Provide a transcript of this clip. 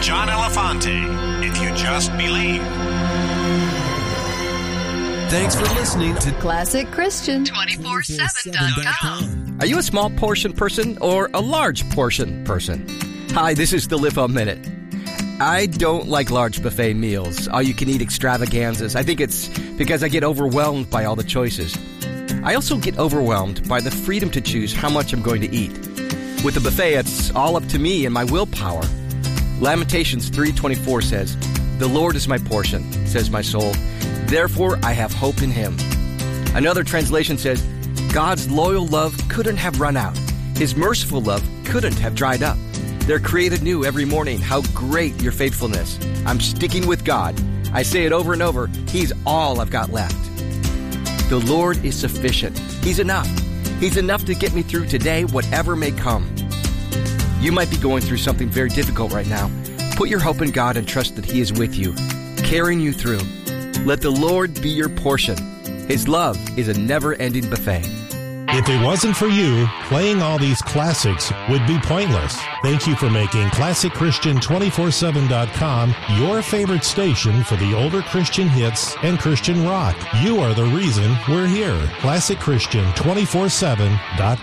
John Elefante, If You Just Believe. Thanks for listening to Classic Christian 247.com. Are you a small portion person or a large portion person? Hi, this is the Live Home Minute. I don't like large buffet meals, all-you-can-eat extravaganzas. I think it's because I get overwhelmed by all the choices. I also get overwhelmed by the freedom to choose how much I'm going to eat. With a buffet, it's all up to me and my willpower. Lamentations 3:24 says, "The Lord is my portion," says my soul. "Therefore I have hope in Him." Another translation says, "God's loyal love couldn't have run out. His merciful love couldn't have dried up. They're created new every morning. How great your faithfulness. I'm sticking with God. I say it over and over. He's all I've got left." The Lord is sufficient. He's enough. He's enough to get me through today, whatever may come. You might be going through something very difficult right now. Put your hope in God and trust that He is with you, carrying you through. Let the Lord be your portion. His love is a never-ending buffet. If it wasn't for you, playing all these classics would be pointless. Thank you for making ClassicChristian247.com your favorite station for the older Christian hits and Christian rock. You are the reason we're here. ClassicChristian247.com.